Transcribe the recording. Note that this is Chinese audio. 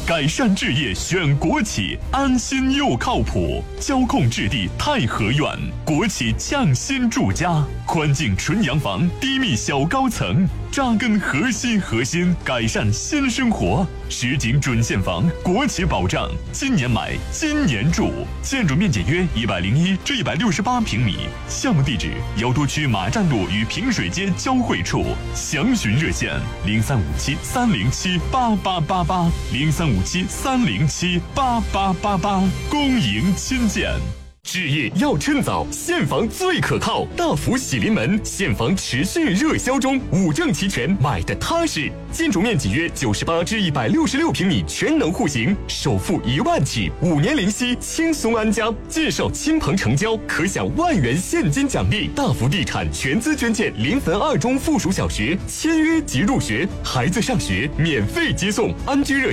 改善置业选国企，安心又靠谱。交控置地太和苑，国企匠心住家，宽净纯洋房，低密小高层，扎根核心，改善新生活。实景准现房，国企保障，今年买，今年住。建筑面积约101至168平米。项目地址：瑶都区马站路与平水街交汇处。详询热线：0357307888，0357307888。公营亲建。置业要趁早，现房最可靠。大福喜临门，现房持续热销中，5证齐全，买的踏实。建筑面积约98至166平米，全能户型，首付1万起，5年零息，轻松安家。介绍亲朋成交，可享1万元现金奖励。大福地产全资捐建临汾2中附属小学，签约即入学，孩子上学免费接送，安居热